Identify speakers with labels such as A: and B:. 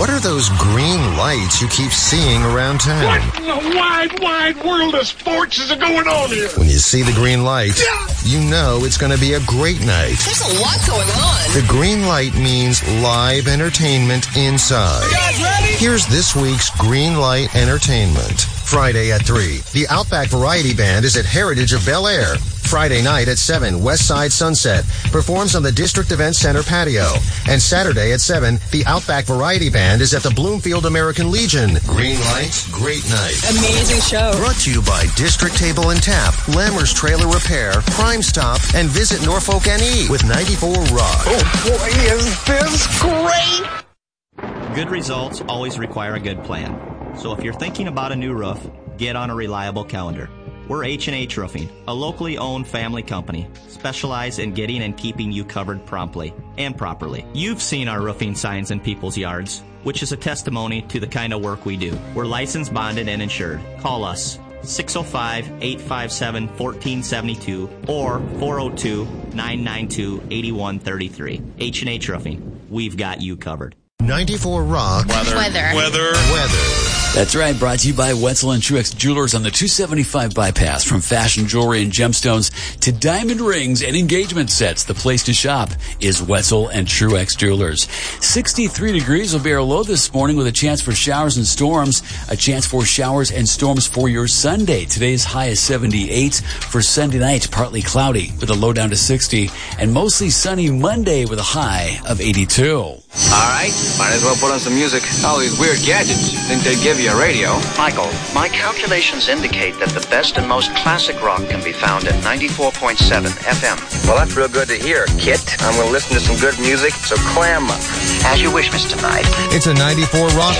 A: What are those green lights you keep seeing around town?
B: What in the wide world of sports is going on here?
A: When you see the green light, you know it's going to be a great night.
C: There's a lot going on.
A: The green light means live entertainment inside.
C: You guys ready?
A: Here's this week's Green Light Entertainment. Friday at 3, the Outback Variety Band is at Heritage of Bel Air. Friday night at 7, West Side Sunset performs on the District Event Center patio. And Saturday at 7, the Outback Variety Band is at the Bloomfield American Legion. Green light, great night.
C: Amazing show.
A: Brought to you by District Table and Tap, Lammers Trailer Repair, Crime Stop, and Visit Norfolk NE with 94 Rock.
B: Oh boy, is this great!
D: Good results always require a good plan. So if you're thinking about a new roof, get on a reliable calendar. We're H&H Roofing, a locally owned family company, specialized in getting and keeping you covered promptly and properly. You've seen our roofing signs in people's yards, which is a testimony to the kind of work we do. We're licensed, bonded, and insured. Call us 605-857-1472 or 402-992-8133. H&H Roofing. We've got you covered.
A: 94 Rock.
E: Weather. That's right, brought to you by Wetzel and Truex Jewelers on the 275 bypass. From fashion jewelry and gemstones to diamond rings and engagement sets, the place to shop is Wetzel and Truex Jewelers. 63 degrees will be our low this morning with a chance for showers and storms. A chance for showers and storms for your Sunday. Today's high is 78. For Sunday night, partly cloudy with a low down to 60. And mostly sunny Monday with a high of 82.
F: All right, might as well put on some music. All these weird gadgets. Think they'd give you a radio?
G: Michael, my calculations indicate that the best and most classic rock can be found at 94.7 FM.
F: Well, that's real good to hear, Kit. I'm going to listen to some good music, so clam up.
G: As you wish, Mr. Knight.
A: It's a 94 Rock